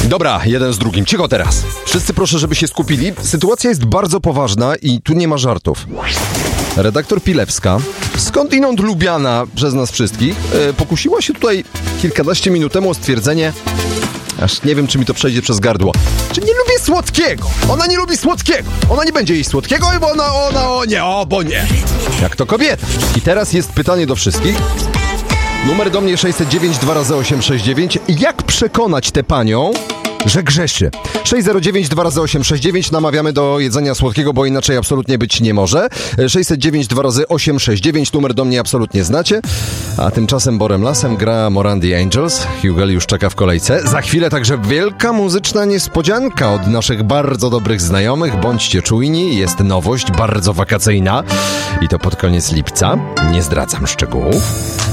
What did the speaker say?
Dobra, jeden z drugim. Cicho teraz. Wszyscy proszę, żeby się skupili. Sytuacja jest bardzo poważna i tu nie ma żartów. Redaktor Pilewska, skądinąd lubiana przez nas wszystkich, pokusiła się tutaj kilkanaście minut temu o stwierdzenie, aż nie wiem, czy mi to przejdzie przez gardło, że nie lubię słodkiego. Ona nie lubi słodkiego. Ona nie będzie jeść słodkiego, bo nie. Jak to kobieta. I teraz jest pytanie do wszystkich. Numer do mnie 609 2x869. Jak przekonać tę panią, że grzeszy? 609 2x869. Namawiamy do jedzenia słodkiego, bo inaczej absolutnie być nie może. 609 2x869. Numer do mnie absolutnie znacie. A tymczasem Borem Lasem gra Morandi Angels. Hugel już czeka w kolejce. Za chwilę także wielka muzyczna niespodzianka od naszych bardzo dobrych znajomych. Bądźcie czujni. Jest nowość bardzo wakacyjna. I to pod koniec lipca. Nie zdradzam szczegółów.